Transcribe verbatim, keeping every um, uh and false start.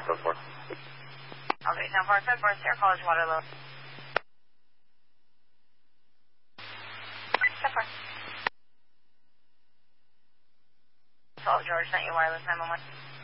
so far. Okay, ten four, ten four, Sierra College Waterloo. ten four. twelve George, sent you wireless nine one one.